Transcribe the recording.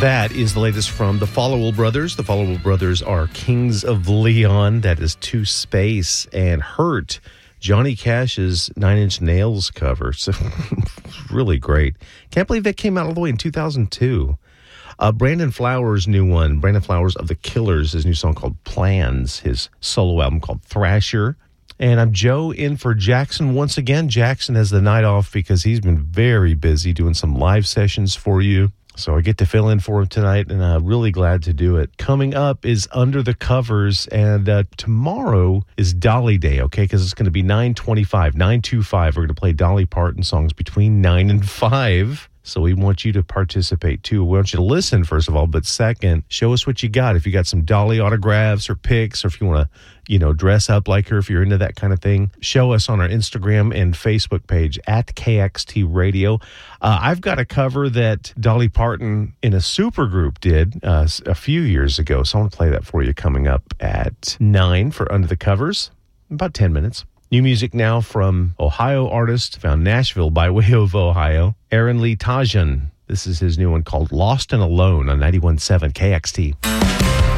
That is the latest from the Followell Brothers. The Followell Brothers are Kings of Leon. That is To Space and Hurt, Johnny Cash's Nine Inch Nails cover. So really great. Can't believe that came out all the way in 2002. Brandon Flowers' new one, Brandon Flowers of The Killers, his new song called Plans, his solo album called Thrasher. And I'm Joe in for Jackson once again. Jackson has the night off because he's been very busy doing some live sessions for you. So I get to fill in for him tonight, and I'm really glad to do it. Coming up is Under the Covers, and tomorrow is Dolly Day, okay? Because it's going to be 9:25. We're going to play Dolly Parton songs between 9 and 5. So we want you to participate, too. We want you to listen, first of all, but second, show us what you got. If you got some Dolly autographs or pics, or if you want to, dress up like her, if you're into that kind of thing, show us on our Instagram and Facebook page at KXT Radio. I've got a cover that Dolly Parton in a supergroup did a few years ago, so I want to play that for you coming up at 9 for Under the Covers, about 10 minutes. New music now from Ohio artist found Nashville by way of Ohio, Aaron Lee Tajan. This is his new one called Lost and Alone on 91.7 KXT.